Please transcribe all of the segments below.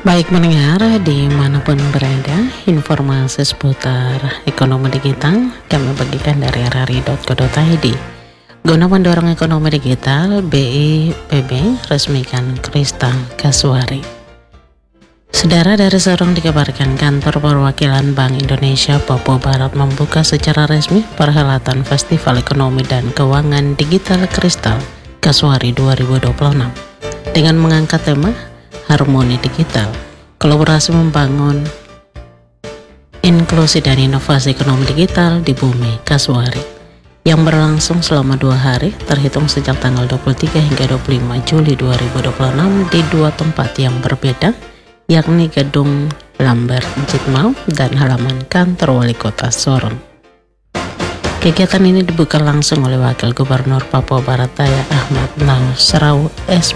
Baik mendengar dimanapun berada, informasi seputar ekonomi digital kami bagikan dari rri.co.id. Guna mendorong ekonomi digital, BIPB resmikan Kristal Kasuari. Saudara, dari Sorong dikabarkan kantor perwakilan Bank Indonesia Papua Barat membuka secara resmi perhelatan Festival Ekonomi dan Keuangan Digital Kristal Kasuari 2026 dengan mengangkat tema Harmoni Digital, kolaborasi membangun inklusi dan inovasi ekonomi digital di bumi Kasuari, yang berlangsung selama 2 hari terhitung sejak tanggal 23 hingga 25 Juli 2026 di 2 tempat yang berbeda, yakni Gedung Lambert Jitmau dan halaman kantor Wali Kota Sorong. Kegiatan ini dibuka langsung oleh Wakil Gubernur Papua Barat Daya Ahmad Naus Serau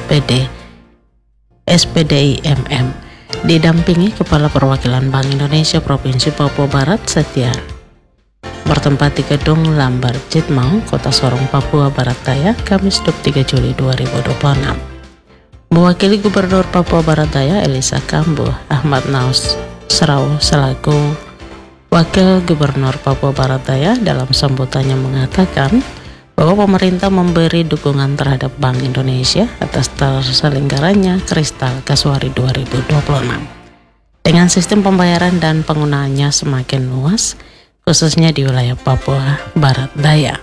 SPDI-MM, didampingi Kepala Perwakilan Bank Indonesia Provinsi Papua Barat Setia, bertempat di Gedung Lambar Jitmau, Kota Sorong, Papua Barat Daya, Kamis 23 Juli 2026. Mewakili Gubernur Papua Barat Daya Elisa Kambu, Ahmad Naus Serau selaku Wakil Gubernur Papua Barat Daya dalam sambutannya mengatakan bahwa pemerintah memberi dukungan terhadap Bank Indonesia atas terselenggaranya Kristal Kasuari 2026 dengan sistem pembayaran dan penggunaannya semakin luas, khususnya di wilayah Papua Barat Daya.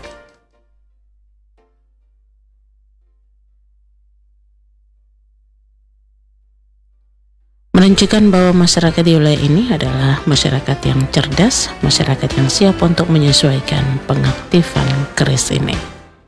Menunjukkan bahwa masyarakat di wilayah ini adalah masyarakat yang cerdas, masyarakat yang siap untuk menyesuaikan pengaktifan kris ini.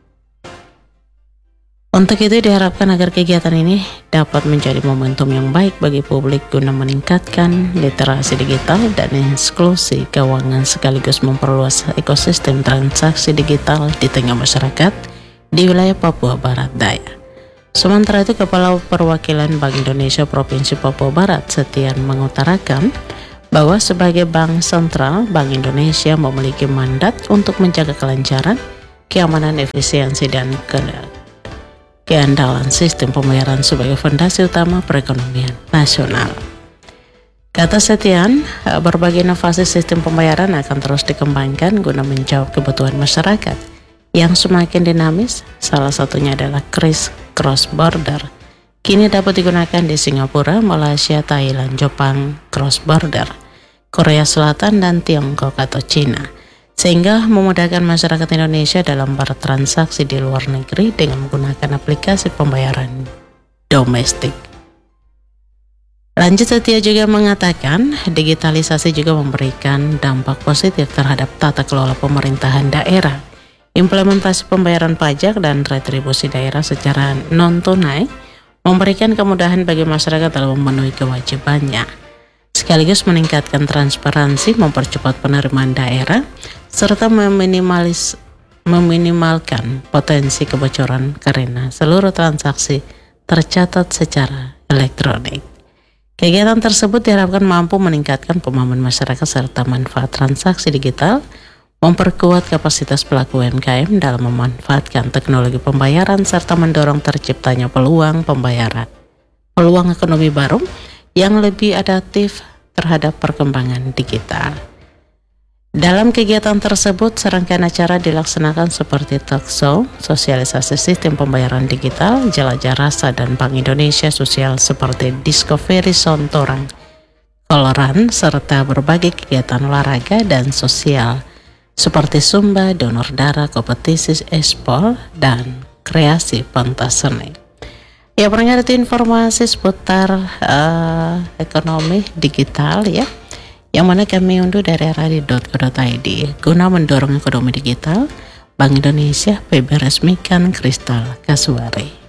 Untuk itu diharapkan agar kegiatan ini dapat menjadi momentum yang baik bagi publik guna meningkatkan literasi digital dan inklusi keuangan sekaligus memperluas ekosistem transaksi digital di tengah masyarakat di wilayah Papua Barat Daya. Sementara itu, Kepala Perwakilan Bank Indonesia Provinsi Papua Barat Setian mengutarakan bahwa sebagai bank sentral, Bank Indonesia memiliki mandat untuk menjaga kelancaran, keamanan, efisiensi, dan keandalan sistem pembayaran sebagai fondasi utama perekonomian nasional. Kata Setian, berbagai inovasi sistem pembayaran akan terus dikembangkan guna menjawab kebutuhan masyarakat yang semakin dinamis. Salah satunya adalah kris cross border. Kini dapat digunakan di Singapura, Malaysia, Thailand, Jepang cross border, Korea Selatan, dan Tiongkok atau Cina, sehingga memudahkan masyarakat Indonesia dalam bertransaksi di luar negeri dengan menggunakan aplikasi pembayaran domestik. Lanjut, Setia juga mengatakan digitalisasi juga memberikan dampak positif terhadap tata kelola pemerintahan daerah. Implementasi pembayaran pajak dan retribusi daerah secara non-tunai memberikan kemudahan bagi masyarakat dalam memenuhi kewajibannya, sekaligus meningkatkan transparansi, mempercepat penerimaan daerah, serta meminimalkan potensi kebocoran karena seluruh transaksi tercatat secara elektronik. Kegiatan tersebut diharapkan mampu meningkatkan pemahaman masyarakat serta manfaat transaksi digital, memperkuat kapasitas pelaku UMKM dalam memanfaatkan teknologi pembayaran, serta mendorong terciptanya peluang ekonomi baru yang lebih adaptif terhadap perkembangan digital. Dalam kegiatan tersebut, serangkaian acara dilaksanakan seperti talkshow, sosialisasi sistem pembayaran digital, jelajah rasa, dan Bank Indonesia sosial seperti Discovery Sontorang, Koloran, serta berbagai kegiatan olahraga dan sosial seperti Sumba, donor darah, kompetisi espol, dan kreasi pentas seni. Ya, pendengar, itu informasi seputar ekonomi digital ya, yang mana kami unduh dari rri.co.id. Guna mendorong ekonomi digital, Bank Indonesia PB resmikan Kristal Kasuari.